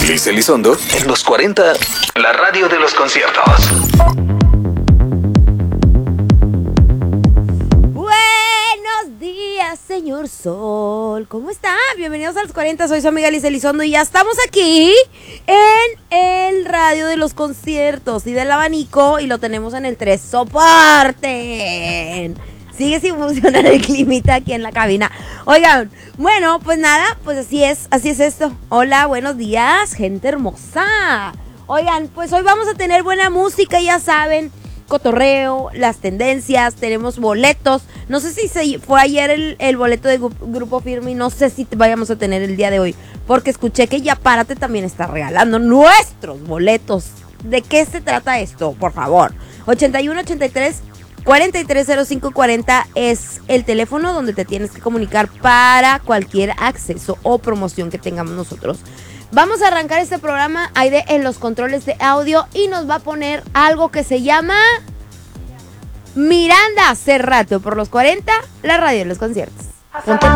Liz Elizondo en los 40, la radio de los conciertos. Buenos días, señor Sol. ¿Cómo está? Bienvenidos a los 40, soy su amiga Liz Elizondo y ya estamos aquí en el radio de los conciertos y del abanico y lo tenemos en el 3. ¡Soporten! Sigue sin funcionar el climita aquí en la cabina. Oigan, bueno, pues nada, pues así es esto. Hola, buenos días, gente hermosa. Oigan, pues hoy vamos a tener buena música, ya saben, cotorreo, las tendencias, tenemos boletos. No sé si se fue ayer el boleto de Grupo Firme y no sé si vayamos a tener el día de hoy, porque escuché que Ya Párate también está regalando nuestros boletos. ¿De qué se trata esto? Por favor, 8183-430540 es el teléfono donde te tienes que comunicar para cualquier acceso o promoción que tengamos nosotros. Vamos a arrancar este programa Aide en los controles de audio y nos va a poner algo que se llama Miranda Cerrato por los 40, la radio de los conciertos. Ponte